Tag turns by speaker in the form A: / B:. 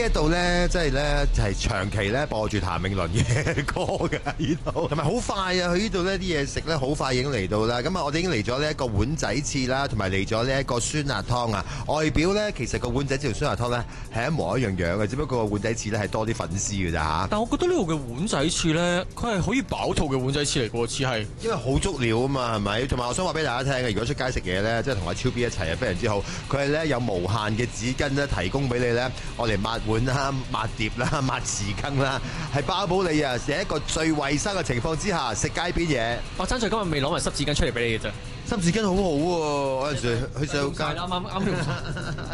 A: 一度咧，即係咧係長期咧播住譚詠麟嘅歌嘅呢度，同埋好快啊！佢呢度呢啲嘢食咧好快已經嚟到啦。咁啊，我哋已經嚟咗呢一個碗仔翅啦，同埋嚟咗呢一個酸辣湯啊。外表咧其實個碗仔翅同酸辣湯咧係一模一樣樣嘅，只不過個碗仔翅咧係多啲粉絲嘅咋嚇。
B: 但我覺得呢度嘅碗仔翅咧，佢係可以飽肚嘅碗仔翅嚟嘅喎，似係。
A: 因為好足料啊嘛，係咪？同埋我想話俾大家聽嘅，如果出街食嘢咧，即係同阿超 B 一齊啊，非常之好。佢係咧有無限嘅紙巾咧提供俾你咧，我嚟抹碗啦、抹碟啦、抹匙羹啦，係包保你啊！喺一個最衞生嘅情況之下食街邊嘢。
B: 我爭在今日未攞埋濕紙巾出嚟俾你嘅啫。
A: 濕紙巾好好喎，嗰陣時去洗手間。
B: 啱用晒。